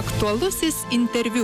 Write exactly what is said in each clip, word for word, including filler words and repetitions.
Aktualusis interviu.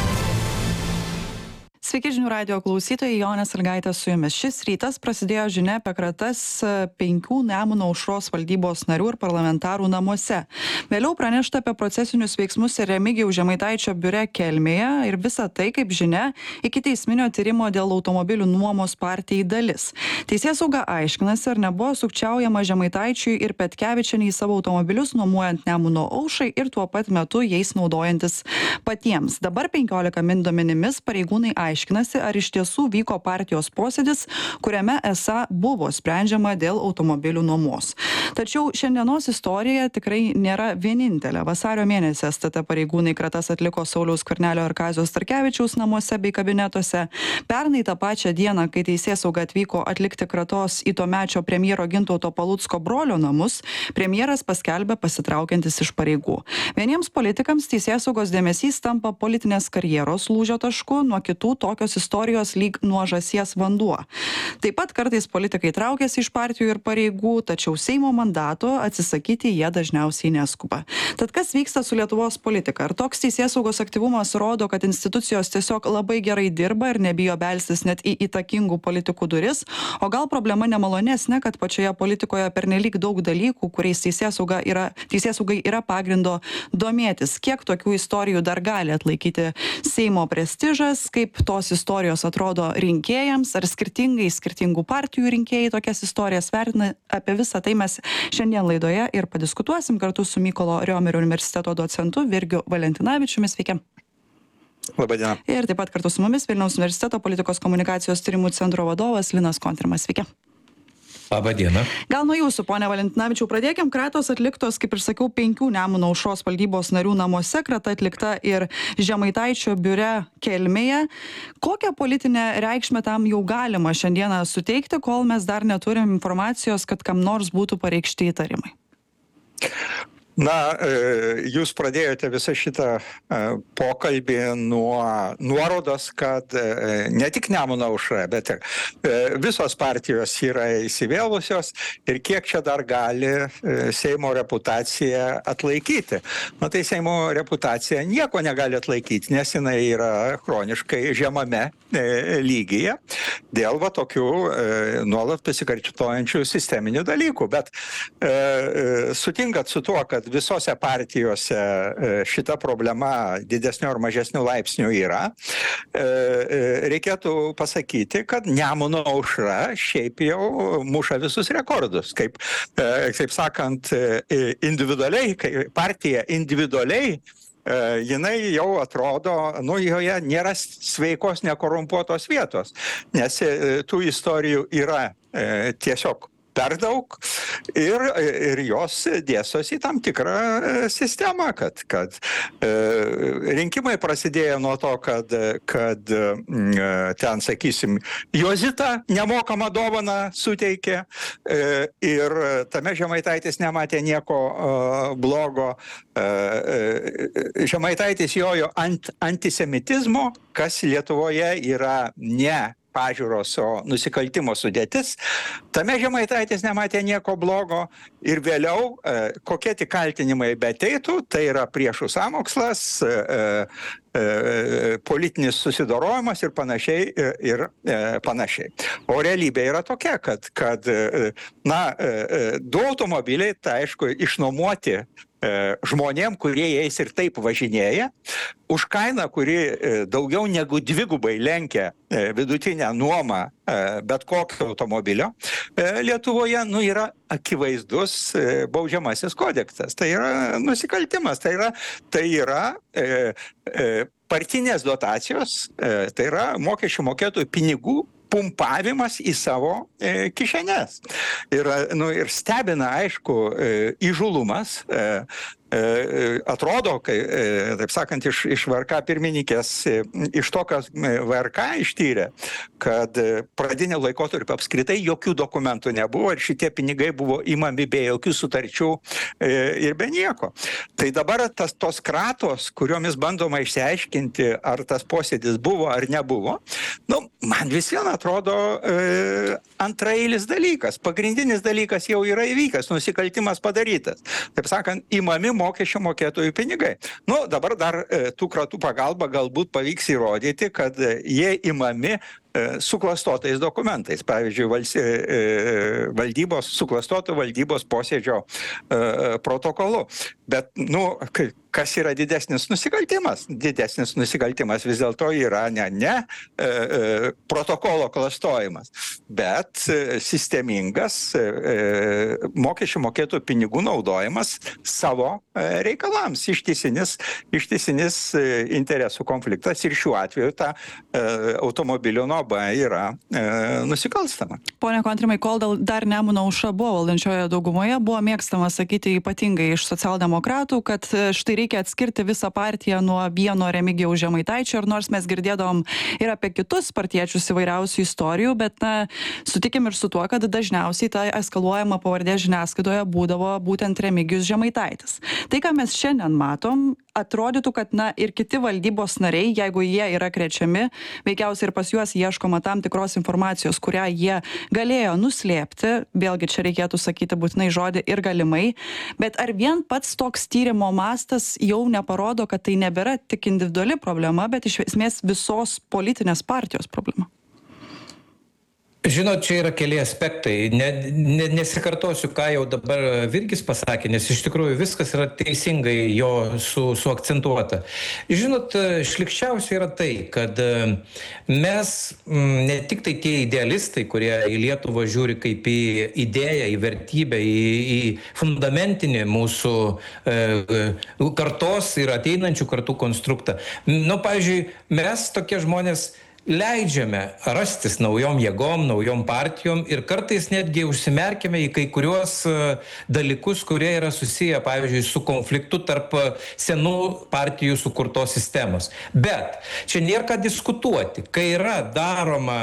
Sveiki žinių radijo klausytojai, Jonė Sąlygaitė su jumis. Šis rytas prasidėjo žinia apie kratas penkių Nemuno aušros valdybos narių ir parlamentarų namuose. Vėliau pranešta apie procesinius veiksmus ir Remigijaus Žemaitaičio biure Kelmėje ir visa tai, kaip žinia, ikiteisminio tyrimo dėl automobilių nuomos partijai dalis. Teisėsauga aiškinasi, ar nebuvo sukčiaujama Žemaitaičiui ir Petkevičienei savo automobilius nuomojant Nemuno aušrai ir tuo pat metu jais naudojantis patiems. Dabar penkiolika min duomenimis pareigūnai aiškinasi. Aiškinasi, ar iš tiesų vyko partijos posėdis, kuriame esą buvo sprendžiama dėl automobilių nuomos. Tačiau šiandienos istorija tikrai nėra vienintelė. Vasario mėnesį S T T pareigūnai kratas atliko Sauliaus Skvernelio ir Kazio Starkevičiaus namuose bei kabinetuose. Pernai tą pačią dieną, kai teisėsauga atvyko atlikti kratos į tuomečio premjero Gintauto Palucko brolio namus, premjeras paskelbė pasitraukiantis iš pareigų. Vieniems politikams teisėsaugos dėmesys tampa politinės karjeros lūžio tašku, nuo kitų tokios istorijos lyg nuo žąsies vanduo. Taip pat kartais politikai traukiasi iš partijų ir pareigų, tačiau Seimo mandato atsisakyti jie dažniausiai neskuba. Tad kas vyksta su Lietuvos politika? Ar toks teisėsaugos aktyvumas rodo, kad institucijos tiesiog labai gerai dirba ir nebijo belstis net į įtakingų politikų duris? O gal problema nemalonesnė, kad pačioje politikoje pernelyg daug dalykų, kuriais teisėsauga yra, teisėsaugai yra pagrindo domėtis? Kiek tokių istorijų dar gali atlaikyti Seimo prestižas? Kaip tos istorijos atrodo rinkėjams, ar skirtingai skirtingų partijų rinkėjai tokias istorijas vertina? Apie visą tai mes šiandien laidoje ir padiskutuosim kartu su Mykolo Riomerio universiteto docentu Virgiu Valentinavičiumi. Sveiki. Labadiena. Ir taip pat kartu su mumis Vilniaus universiteto politikos komunikacijos tyrimų centro vadovas Linas Kontrimas. Sveiki. Labadiena. Gal nuo jūsų, pone Valentinavičiau, pradėkim. Kratos atliktos, kaip ir sakiau, penkių Nemuno aušros valdybos narių namuose, krata atlikta ir Žemaitaičio biure Kelmėje. Kokią politinę reikšmę tam jau galima šiandieną suteikti, kol mes dar neturim informacijos, kad kam nors būtų pareikšti įtarimai? Na, jūs pradėjote visą šitą pokalbį nuo nuorodos, kad ne tik Nemuno aušra, bet ir visos partijos yra įsivėlusios ir kiek čia dar gali Seimo reputacija atlaikyti. Na, tai Seimo reputacija nieko negali atlaikyti, nes jinai yra chroniškai žemame lygyje dėl va tokių nuolat pasikartojančių sisteminių dalykų. Bet sutinkat su tuo, kad visose partijose šita problema didesnio ar mažesnio laipsnio yra. Reikėtų pasakyti, kad Nemuno aušra šiaip jau muša visus rekordus. Kaip, kaip sakant, individualiai, partija individualiai, jinai jau atrodo, nu, joje nėra sveikos, nekorumpuotos vietos, nes tų istorijų yra tiesiog per daug ir, ir jos dėstosi į tam tikrą sistemą, kad, kad e, rinkimai prasidėjo nuo to, kad, kad e, ten, sakysim, Jozita nemokamą dovaną suteikė e, ir tame Žemaitaitis nematė nieko e, blogo. E, e, Žemaitaitis jojo ant antisemitizmo, kas Lietuvoje yra ne pažiūros, o nusikaltimo sudėtis. Tame Žemaitaitis nematė nieko blogo ir vėliau, e, kokie tik kaltinimai beateitų, tai yra priešų sąmokslas, e, e, politinis susidorojimas ir panašiai ir e, panašiai. O realybė yra tokia, kad, kad na, e, du automobiliai, tai aišku, išnuomoti žmonėm, kurie jais ir taip važinėja, už kainą, kuri daugiau negu dvigubai lenkia vidutinę nuomą bet kokio automobilio, Lietuvoje, nu, yra akivaizdus baudžiamasis kodeksas. Tai yra nusikaltimas, tai yra, tai yra e, e, partinės dotacijos, e, tai yra mokesčių mokėtojų pinigų pumpavimas į savo e, kišenes. Ir, nu, ir stebina, aišku, e, įžulumas. E, e, atrodo, kai, e, taip sakant, iš, iš V R K pirmininkės, e, iš to, kas V R K ištyrė, kad e, pradinio laikotarpio apskritai jokių dokumentų nebuvo ir šitie pinigai buvo imami be jokių sutarčių e, ir be nieko. Tai dabar tas, tos kratos, kuriomis bandoma išsiaiškinti, ar tas posėdis buvo ar nebuvo, nu, man vis viena atrodo e, antraeilis dalykas. Pagrindinis dalykas jau yra įvykęs, nusikaltimas padarytas. Taip sakant, imami mokesčių mokėtojų pinigai. Nu, dabar dar tų kratų pagalba galbūt pavyks įrodyti, kad jie imami suklastotais dokumentais, pavyzdžiui, valdybos, suklastotų valdybos posėdžio protokolu. Bet, nu, kas yra didesnis nusikaltimas? Didesnis nusikaltimas vis dėlto yra ne, ne e, protokolo klastojimas, bet sistemingas e, mokesčių mokėtų pinigų naudojimas savo reikalams, ištisinis, ištisinis interesų konfliktas ir šiuo atveju ta e, automobilio nuoma yra e, nusikalstama. Pone Kontrimai, kol dar Nemuno aušra buvo valdančioje daugumoje, buvo mėgstama sakyti ypatingai iš socialdemokratų, kad štai reikia atskirti visą partiją nuo vieno Remigijaus Žemaitaičio, ir nors mes girdėdavom ir apie kitus partiečius įvairiausių istorijų, bet na, sutikim ir su tuo, kad dažniausiai ta eskaluojama pavardė žiniasklaidoje būdavo būtent Remigijus Žemaitaitis. Tai, ką mes šiandien matom, atrodytų, kad na ir kiti valdybos nariai, jeigu jie yra krečiami, veikiausiai ir pas juos ieškoma tam tikros informacijos, kurią jie galėjo nuslėpti, vėlgi čia reikėtų sakyti būtinai žodį ir galimai, bet ar vien pats toks tyrimo mastas jau neparodo, kad tai nebėra tik individuali problema, bet iš esmės visos politinės partijos problema? Žinot, čia yra keli aspektai. Ne, ne, nesikartosiu, ką jau dabar Virgis pasakė, nes iš tikrųjų viskas yra teisingai jo su, suakcentuota. Žinot, šlikščiausia yra tai, kad mes ne tik tai tie idealistai, kurie į Lietuvą žiūri kaip į idėją, į vertybę, į, į fundamentinį mūsų e, kartos ir ateinančių kartų konstruktą. Nu, pavyzdžiui, mes tokie žmonės leidžiame rastis naujom jėgom, naujom partijom ir kartais netgi užsimerkime į kai kuriuos dalykus, kurie yra susiję, pavyzdžiui, su konfliktu tarp senų partijų sukurtos sistemos. Bet čia nėra ką diskutuoti, kai yra daroma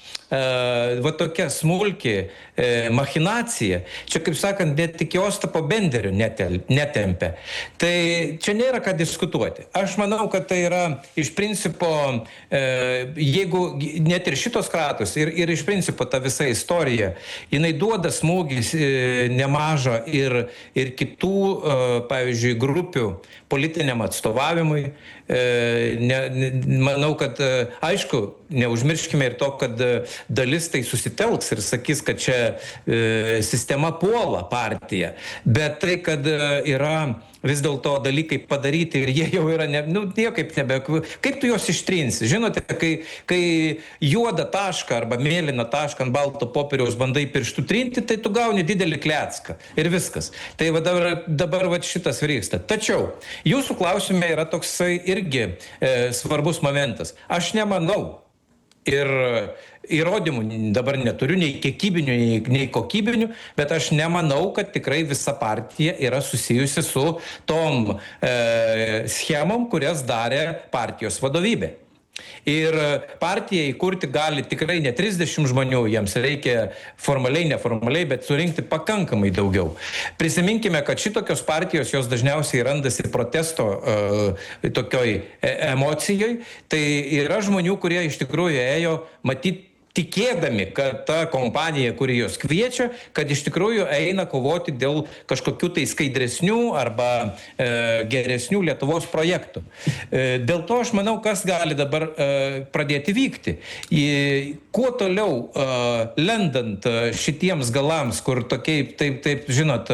Uh, va tokia smulki uh, machinacija, čia, kaip sakant, net iki Ostapo Benderio netel, netempia. Tai čia nėra ką diskutuoti. Aš manau, kad tai yra iš principo, uh, jeigu net ir šitos kratos ir, ir iš principo ta visa istorija, jinai duoda smūgį uh, nemažą ir, ir kitų, uh, pavyzdžiui, grupių politiniam atstovavimui. Uh, ne, ne, manau, kad, uh, aišku, neužmirškime ir to, kad uh, dalis tai susitelks ir sakys, kad čia e, sistema puola partiją, bet tai, kad e, yra vis dėlto dalykai padaryti ir jie jau yra, ne, nu, niekaip nebe, kaip tu juos ištrinsi? Žinote, kai, kai juodą tašką arba mėlyną tašką ant balto popieriaus bandai pirštų trinti, tai tu gauni didelį klecką ir viskas. Tai va dabar, dabar va šitas vyksta. Tačiau jūsų klausime yra toksai irgi e, svarbus momentas. Aš nemanau, ir įrodymų dabar neturiu, nei kiekybinių, nei, nei kokybinių, bet aš nemanau, kad tikrai visa partija yra susijusi su tom e, schemom, kurias darė partijos vadovybė. Ir partijai įkurti gali tikrai ne trisdešimt žmonių, jiems reikia formaliai, neformaliai, bet surinkti pakankamai daugiau. Prisiminkime, kad šitokios partijos jos dažniausiai randasi protesto uh, tokioj emocijoj. Tai yra žmonių, kurie iš tikrųjų ėjo matyti tikėdami, kad ta kompanija, kuri jos kviečia, kad iš tikrųjų eina kovoti dėl kažkokių tai skaidresnių arba e, geresnių Lietuvos projektų. E, dėl to aš manau, kas gali dabar e, pradėti vykti. E, kuo toliau e, lendant šitiems galams, kur tokiai, taip, taip, žinot,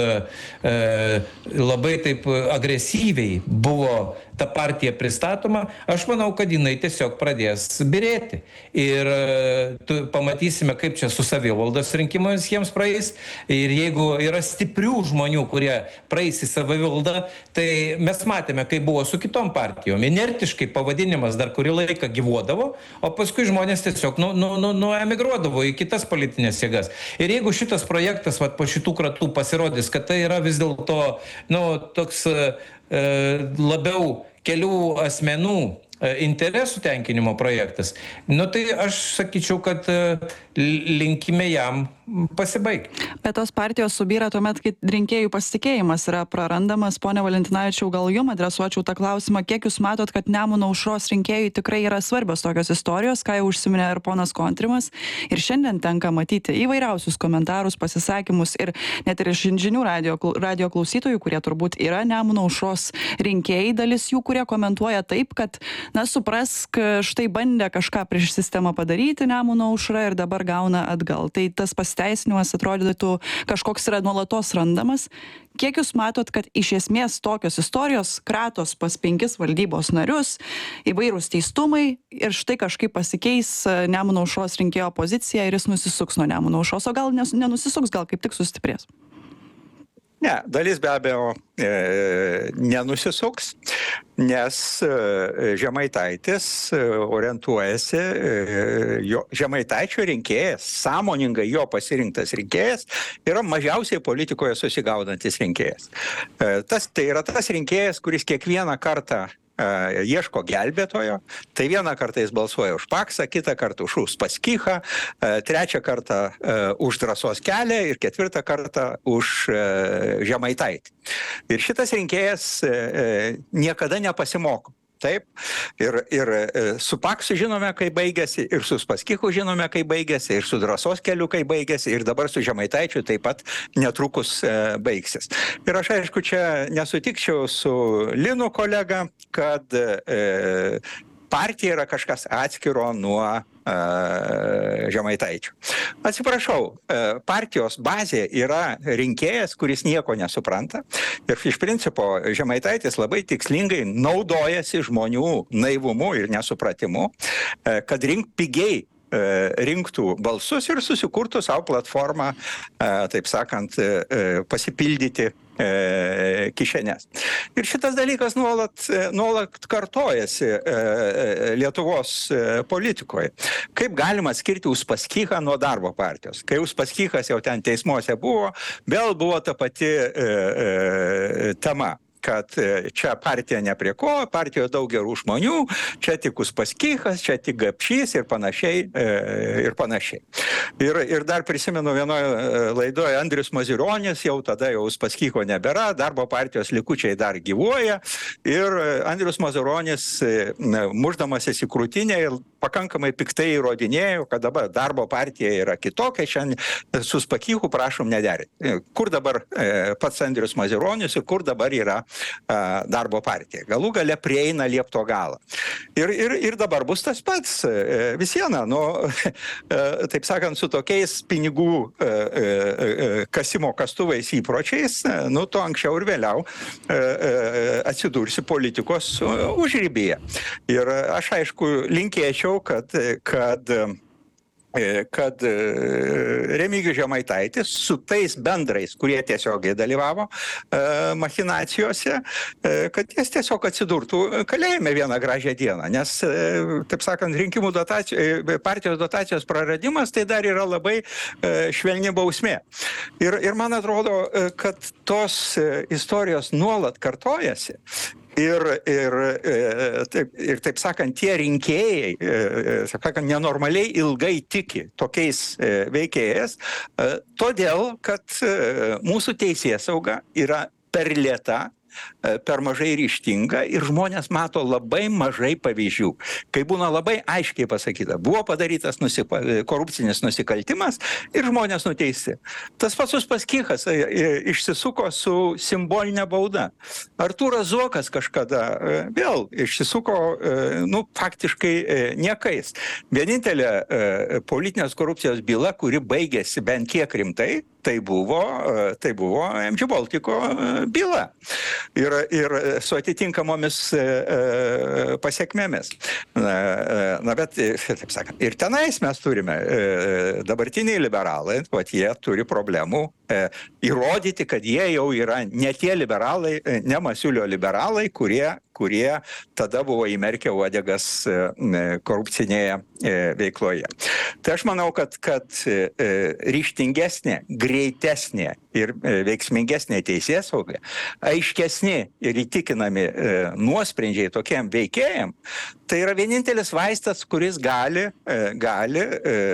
e, labai taip agresyviai buvo ta partija pristatoma, aš manau, kad jinai tiesiog pradės birėti. Ir tu, pamatysime, kaip čia su savivaldos rinkimais jiems praeis. Ir jeigu yra stiprių žmonių, kurie praeis į savivaldą, tai mes matėme, kaip buvo su kitom partijom. Inertiškai pavadinimas dar kurį laiką gyvuodavo, o paskui žmonės tiesiog nu, nu, nu, nu emigruodavo į kitas politinės jėgas. Ir jeigu šitas projektas vat, po šitų kratų pasirodys, kad tai yra vis dėlto nu, toks e, labiau kelių asmenų interesų tenkinimo projektas, nu tai aš sakyčiau, kad linkime jam pasibaigti. Bet tos partijos subyra tuomet, kai rinkėjų pasitikėjimas yra prarandamas. Pone Valentinavičiau, gal jum adresuočiau tą klausimą, kiek jūs matot, kad Nemuno aušros rinkėjui tikrai yra svarbios tokios istorijos, ką jau užsiminė ir ponas Kontrimas. Ir šiandien tenka matyti įvairiausius komentarus, pasisakymus ir net ir iš žinių radio, radio klausytojų, kurie turbūt yra Nemuno aušros rinkėjai, dalis jų, kurie komentuoja taip, kad, na, suprask, štai bandė kažką prieš sistemą padaryti Nemuno aušra ir dabar gauna atgal. Tai tas pasiteisinimas atrodytų kažkoks yra nuolatos randamas. Kiek jūs matot, kad iš esmės tokios istorijos kratos pas penkis valdybos narius, įvairūs teistumai ir štai kažkaip pasikeis Nemuno aušros rinkėjo pozicija ir jis nusisuks nuo Nemuno aušros, o gal nenusisuks, gal kaip tik sustiprės? Ne, dalis be abejo e, nenusisuks, nes e, Žemaitaitis orientuojasi, e, jo, Žemaitaičio rinkėjas, sąmoningai jo pasirinktas rinkėjas, yra mažiausiai politikoje susigaudantis rinkėjas. E, tas, tai yra tas rinkėjas, kuris kiekvieną kartą ieško gelbėtojo, tai vieną kartą jis balsuoja už Paksą, kitą kartą už Uspaskichą, trečią kartą už Drąsos kelią ir ketvirtą kartą už Žemaitaitį. Ir šitas rinkėjas niekada nepasimoko. Taip, ir, ir su Paksu žinome, kai baigėsi, ir su Uspaskichu žinome, kai baigėsi, ir su Drąsos keliu, kai baigėsi, ir dabar su Žemaitaičiu taip pat netrukus e, baigsis. Ir aš aišku, čia nesutikčiau su Linu kolega, kad e, partija yra kažkas atskiro nuo e, Žemaitaičio. Atsiprašau, e, partijos bazė yra rinkėjas, kuris nieko nesupranta. Ir iš principo Žemaitaitis labai tikslingai naudojasi žmonių naivumu ir nesupratimu, e, kad rink pigiai rinktų balsus ir susikurtų savo platformą, taip sakant, pasipildyti kišenės. Ir šitas dalykas nuolat, nuolat kartojasi Lietuvos politikoje. Kaip galima skirti Uspaskichą nuo Darbo partijos? Kai Uspaskichas jau ten teismuose buvo, vėl buvo ta pati tema, kad čia partija ne prie ko, partijoje daug gerų žmonių, čia tik Uspaskichas, čia tik Gapšys ir panašiai. Ir, panašiai. ir, ir dar prisimenu vienoje laidoje Andrius Mazuronis, jau tada jau Uspaskicho nebėra, Darbo partijos likučiai dar gyvuoja ir Andrius Mazuronis, muždamasis į krūtinę ir pakankamai piktai įrodinėjo, kad dabar Darbo partija yra kitokia, šiandien su Uspaskichu prašom nederinti. Kur dabar pats Andrius Mazuronis ir kur dabar yra Darbo partija. Galų gale prieina liepto galą. Ir, ir, ir dabar bus tas pats. Vis viena, nu, taip sakant, su tokiais pinigų kasimo kastuvais įpročiais, nu, to anksčiau ir vėliau atsidursi politikos užribyje. Ir aš aišku linkėčiau, kad, kad kad Remigijus Žemaitaitis su tais bendrais, kurie tiesiogiai dalyvavo machinacijose, kad jis tiesiog atsidurtų kalėjime vieną gražią dieną, nes, taip sakant, rinkimų dotacijos, partijos dotacijos praradimas tai dar yra labai švelni bausmė. Ir, ir man atrodo, kad tos istorijos nuolat kartojasi. Ir, ir, taip, ir taip sakant, tie rinkėjai, sakant, nenormaliai ilgai tiki tokiais veikėjais, todėl, kad mūsų teisėsauga yra per lėta, per mažai ryžtinga ir žmonės mato labai mažai pavyzdžių. Kai būna labai aiškiai pasakyta, buvo padarytas nusipa, korupcinis nusikaltimas ir žmonės nuteisti. Tas pats Uspaskichas išsisuko su simbolinė bauda. Artūras Zuokas kažkada vėl išsisuko, nu, faktiškai niekais. Vienintelė politinės korupcijos byla, kuri baigėsi bent kiek rimtai, tai buvo, tai buvo em dži Baltico byla. Ir, ir su atitinkamomis e, pasiekmėmis. Na, na, bet, taip sakant, ir tenais mes turime e, dabartiniai liberalai, vat jie turi problemų e, įrodyti, kad jie jau yra ne tie liberalai, ne Masiulio liberalai, kurie, kurie tada buvo įmerkę uodegas e, korupcinėje e, veikloje. Tai aš manau, kad, kad e, ryžtingesnė, greitesnė ir veiksmingesnė teisėsauga, aiškesni ir įtikinami nuosprendžiai tokiem veikėjam, tai yra vienintelis vaistas, kuris gali, gali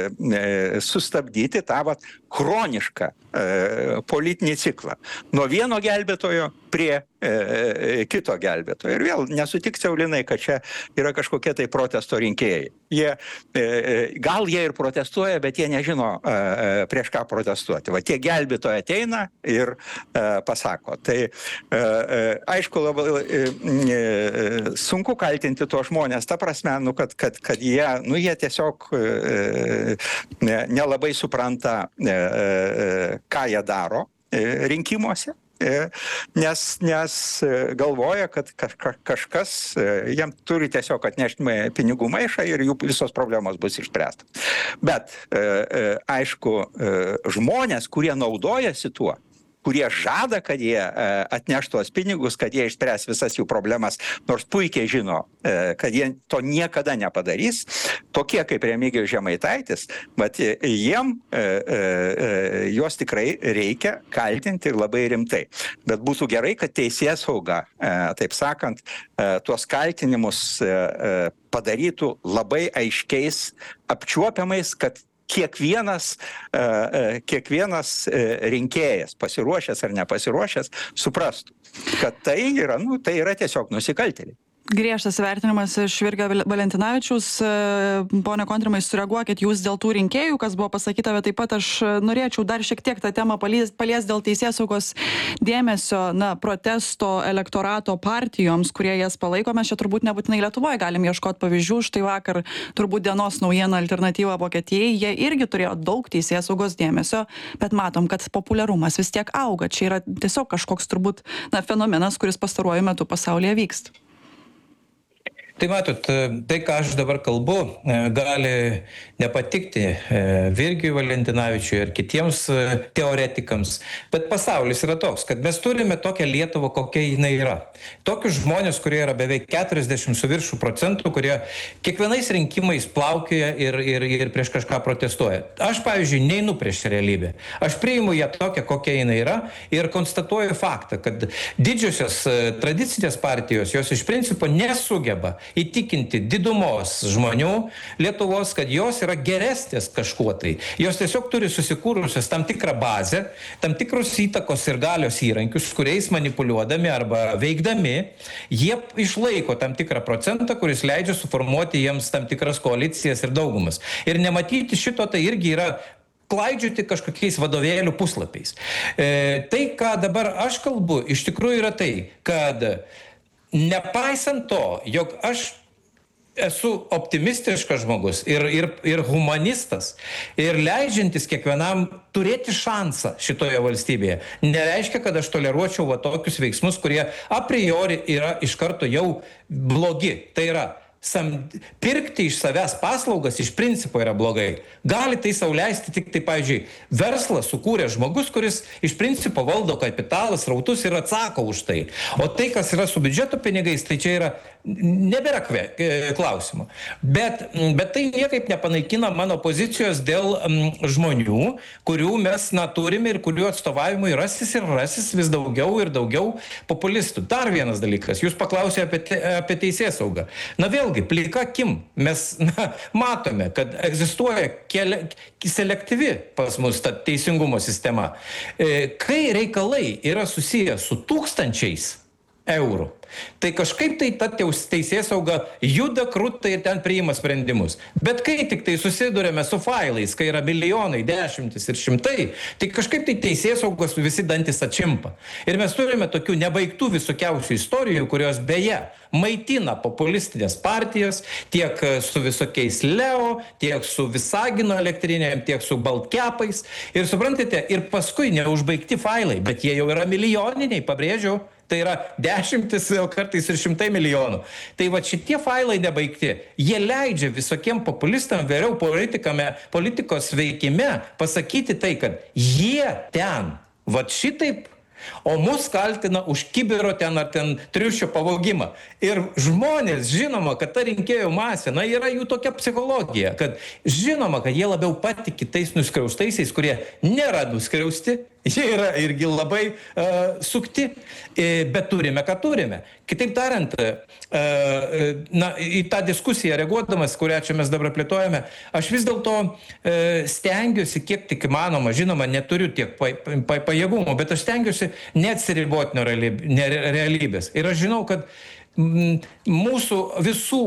sustabdyti tą vat, chronišką politinį ciklą. Nuo vieno gelbėtojo prie e, kito gelbėtojo. Ir vėl nesutikčiau, Linai, kad čia yra kažkokie tai protesto rinkėjai. Jie, e, gal jie ir protestuoja, bet jie nežino e, prieš ką protestuoti. Va tie gelbėtojai ateina ir e, pasako. Tai e, e, aišku, labai e, e, sunku kaltinti tuos žmonės, ta prasme, nu, kad, kad, kad jie, nu, jie tiesiog e, ne, nelabai supranta, e, e, ką jie daro e, rinkimuose. Nes, nes galvoja, kad kažka, kažkas jam turi tiesiog atnešti pinigų maišą ir jų visos problemos bus išspręstos. Bet, aišku, žmonės, kurie naudojasi tuo, kurie žada, kad jie atneš tuos pinigus, kad jie išspręs visas jų problemas, nors puikiai žino, kad jie to niekada nepadarys, tokie kaip Remigijus Žemaitaitis, bet jiem juos tikrai reikia kaltinti ir labai rimtai. Bet būtų gerai, kad teisėsauga, taip sakant, tuos kaltinimus padarytų labai aiškiais, apčiuopiamais, kad kiekvienas, kiekvienas rinkėjas, pasiruošęs ar nepasiruošęs, suprastų, kad tai yra, nu, tai yra tiesiog nusikaltėliai. Griežtas vertinimas iš Virgio Valentinavičiaus. Pone Kontrimai, sureaguokit jūs dėl tų rinkėjų, kas buvo pasakyta, bet taip pat aš norėčiau dar šiek tiek tą temą palies, palies dėl teisėsaugos dėmesio, na, protesto elektorato partijoms, kurie jas palaiko. Mes čia turbūt nebūtinai Lietuvoje galim ieškoti pavyzdžių. Štai vakar turbūt dienos naujiena Alternatyva Vokietijai, jie irgi turėjo daug teisėsaugos dėmesio, bet matom, kad populiarumas vis tiek auga. Čia yra tiesiog kažkoks turbūt, na, fenomenas, kuris pastaruoju metu pasaulyje vyksta. Tai matot, tai, ką aš dabar kalbu, gali nepatikti Virgiui Valentinavičiui ir kitiems teoretikams, bet pasaulis yra toks, kad mes turime tokią Lietuvą, kokia jinai yra. Tokius žmonės, kurie yra beveik keturiasdešimt su viršų procentų, kurie kiekvienais rinkimais plaukioja ir, ir, ir prieš kažką protestuoja. Aš, pavyzdžiui, neinu prieš realybę. Aš priimu ją tokią, kokia jinai yra ir konstatuoju faktą, kad didžiosios tradicinės partijos, jos iš principo nesugeba įtikinti didumos žmonių Lietuvos, kad jos yra geresnės kažkuo tai. Jos tiesiog turi susikūrusios tam tikrą bazę, tam tikrus įtakos ir galios įrankius, kuriais manipuliuodami arba veikdami, jie išlaiko tam tikrą procentą, kuris leidžia suformuoti jiems tam tikras koalicijas ir daugumas. Ir nematyti šito tai irgi yra klaidžioti kažkokiais vadovėlių puslapiais. E, tai, ką dabar aš kalbu, iš tikrųjų yra tai, kad nepaisant to, jog aš esu optimistiškas žmogus ir, ir, ir humanistas ir leidžiantis kiekvienam turėti šansą šitoje valstybėje, nereiškia, kad aš toleruočiau va tokius veiksmus, kurie a priori yra iš karto jau blogi. Tai yra, sam, pirkti iš savęs paslaugas iš principo yra blogai. Gali tai sau leisti tik tai, pavyzdžiui, verslą sukūrė žmogus, kuris iš principo valdo kapitalas, rautus ir atsako už tai. O tai, kas yra su biudžeto pinigais, tai čia yra nebėra kve, klausimų. Bet, bet tai niekaip nepanaikina mano pozicijos dėl m, žmonių, kurių mes na, turime ir kurių atstovavimui rasis ir rasis vis daugiau ir daugiau populistų. Dar vienas dalykas, jūs paklausėte apie, te, apie teisėsaugą. Na vėlgi, plika akim mes na, matome, kad egzistuoja keli, selektyvi pas mus ta teisingumo sistema. E, kai reikalai yra susiję su tūkstančiais eurų, tai kažkaip tai ta teisėsauga juda krutai ir ten priima sprendimus. Bet kai tik tai susidurėme su failais, kai yra milijonai, dešimtis ir šimtai, tai kažkaip tai teisėsaugos visi dantis atšimpa. Ir mes turime tokių nebaigtų visokiausių istorijų, kurios beje maitina populistinės partijas tiek su visokiais Leo, tiek su Visagino elektrinėm, tiek su Baltkepais. Ir suprantate, ir paskui neužbaigti failai, bet jie jau yra milijoniniai, pabrėžiau. Tai yra dešimtis, kartais ir šimtai milijonų. Tai va šitie failai nebaigti, jie leidžia visokiem populistam, vėliau politikame, politikos veikime pasakyti tai, kad jie ten, va šitaip o mus kaltina už kibiro ten ar ten triušio pavogimą. Ir žmonės, žinoma, kad ta rinkėjų masė, na, yra jų tokia psichologija, kad žinoma, kad jie labiau patiki tais nuskriaustaisiais, kurie nėra nuskriausti, jie yra irgi labai uh, sukti, bet turime, ką turime. Kitaip tariant, uh, na, į tą diskusiją reaguodamas, kurią čia mes dabar plėtojame, aš vis dėlto uh, stengiuosi, kiek tik įmanoma, žinoma, neturiu tiek pa, pa, pajėgumų, bet aš stengiuosi neatsiriboti nuo realybės. Ir aš žinau, kad mūsų visų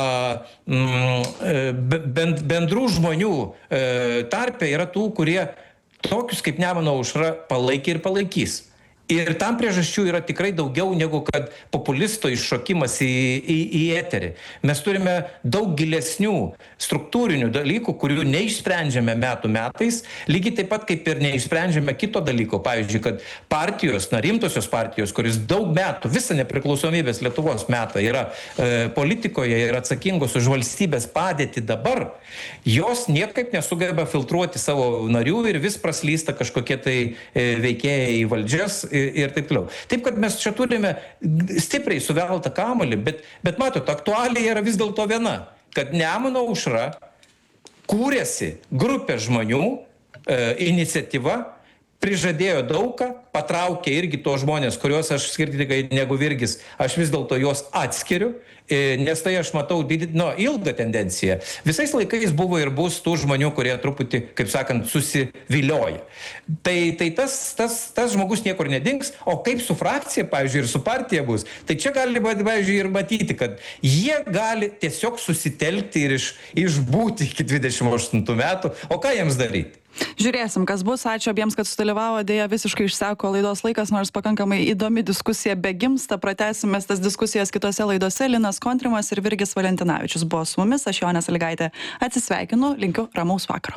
bendrų žmonių tarpe yra tų, kurie tokius kaip Nemuno aušra palaikė ir palaikys. Ir tam priežasčių yra tikrai daugiau negu kad populisto iššokimas į, į, į eterį. Mes turime daug gilesnių struktūrinių dalykų, kurių neišsprendžiame metų metais, lygiai taip pat kaip ir neišsprendžiame kito dalyko. Pavyzdžiui, kad partijos, na, rimtosios partijos, kuris daug metų, visą nepriklausomybės Lietuvos metą yra e, politikoje ir atsakingos už valstybės padėtį dabar, jos niekaip nesugeba filtruoti savo narių ir vis praslysta kažkokie tai e, veikėjai į valdžias ir taip toliau. Taip, kad mes čia turime stipriai suveltą kamuolį, bet, bet matot, aktualija yra vis dėlto viena, kad Nemuno aušra kūrėsi grupė žmonių, e, iniciatyva, prižadėjo daugą, patraukė irgi to žmonės, kuriuos aš skirtingai negu Virgis, aš vis dėlto juos atskiriu, nes tai aš matau didį, nu, ilgą tendenciją. Visais laikais buvo ir bus tų žmonių, kurie truputį, kaip sakant, susivilioja. Tai, tai tas, tas, tas žmogus niekur nedings, o kaip su frakcija, pavyzdžiui, ir su partija bus, tai čia gali, pavyzdžiui, ir matyti, kad jie gali tiesiog susitelkti ir iš, išbūti iki dvidešimt aštuntų metų, o ką jiems daryti? Žiūrėsim, kas bus. Ačiū abiems, kad sudalyvavo. Dėja, visiškai išseko laidos laikas, nors pakankamai įdomi diskusija begimsta. Pratęsime tas diskusijas kitose laidose. Linas Kontrimas ir Virgis Valentinavičius buvo su mumis. Aš Jonė Sąlygaitė atsisveikinu. Linkiu ramaus vakaro.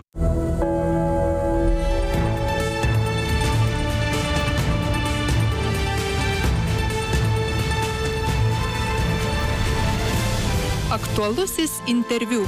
Aktualusis interviu.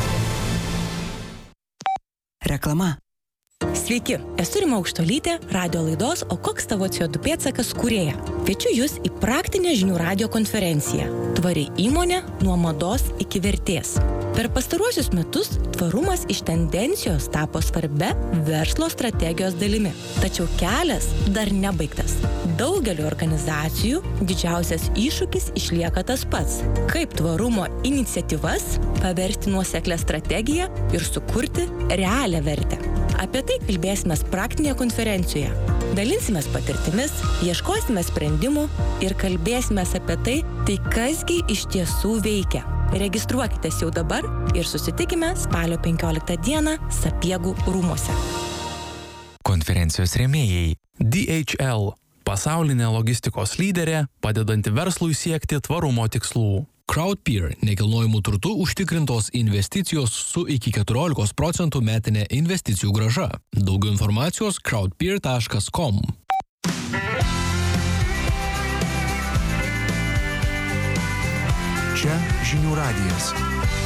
Reklama. Sveiki, esu Rima Aukštuolytė, radio laidos O koks tavo C O du pėdsakas kūrėja. Kviečiu jūs į praktinę žinių radio konferenciją Tvari įmonė nuo mados iki vertės. Per pastaruosius metus tvarumas iš tendencijos tapo svarbia verslo strategijos dalimi. Tačiau kelias dar nebaigtas. Daugeliu organizacijų didžiausias iššūkis išlieka tas pats. Kaip tvarumo iniciatyvas paversti nuoseklią strategiją ir sukurti realią vertę. Apie tai kalbėsime praktinėje konferencijoje. Dalinsimės patirtimis, ieškosime sprendimų ir kalbėsime apie tai, tai kasgi iš tiesų veikia. Registruokitės jau dabar ir susitikime spalio penkioliktą dieną Sapiegų rūmuose. Konferencijos rėmėjai D H L, pasaulinė logistikos lyderė, padedanti verslui siekti tvarumo tikslų. Crowdpeer – nekilnojamų turtų užtikrintos investicijos su iki keturiolikos procentų metinė investicijų grąža. Daugiau informacijos crowdpeer taškas com. Čia žinių radijas.